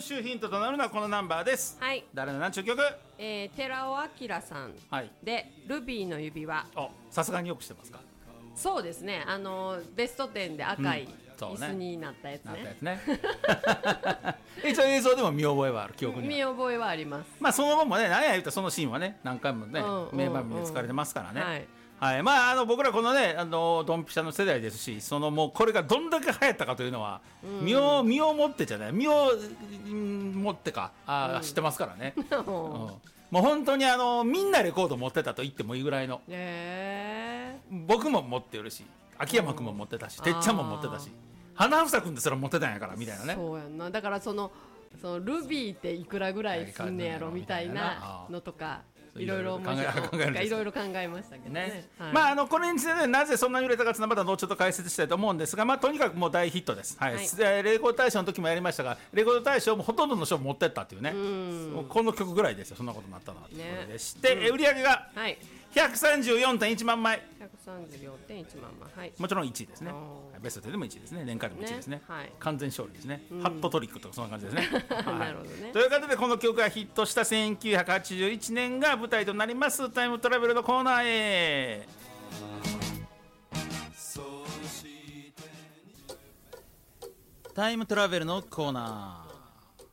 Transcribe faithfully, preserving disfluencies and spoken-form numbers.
週ヒントとなるのはこのナンバーです。 はい。 誰の何ちゅう曲？ えー、寺尾明さんはいでルビーの指輪。 お、さすがによくしてますか？ そうですね、あのベストテンで赤いうんそうね椅子になったやつね。 なったやつね一応映像でも見覚えはある、記憶には。 見覚えはあります。 まあその後もね、何や言うたらそのシーンはね何回もね、 うんうん名場面で使われてますからね。 はいはい、まあ、あの僕らこのね、あのドンピシャの世代ですし、そのもうこれがどんだけ流行ったかというのは、うん、身を身をもってじゃない、身をもってか、あ、うん、知ってますからね。うん、もう本当にあのみんなレコード持ってたと言ってもいいぐらいの。 へー。 僕も持ってるし、秋山君も持ってたし、てっちゃんも持ってたし、花房君ですら持ってたんやからみたいなね。 そうやんな。だからそのそのルビーっていくらぐらいすんねやろみたいなのとか。いろいろ考えいろいろ考えましたけどね。ね、はい、 まああのこれについて、ね、なぜそんなに売れたかというのはまだ後ほど解説したいと思うんですが、まあとにかくもう大ヒットです。はい。はい、レコード大賞の時もやりましたが、レコード大賞もほとんどの賞を持ってったっていうね。うこの曲ぐらいですよ。そんなことになったのは。ね、でして、うん、売り上げがひゃくさんじゅうよんてんいちまんまい。 ひゃくさんじゅうよんてんいちまんまい。はい。 もちろんいちいですね。ベストでもいちいですね。年間でもいちいですね。 はい、 完全勝利ですね。うん、ハットトリックとかそんな感じですね。 はい、なるほどね。 ということでこの曲がヒットしたせんきゅうひゃくはちじゅういちねんが舞台となりますタイムトラベルのコーナーへ。タイムトラベルのコーナー。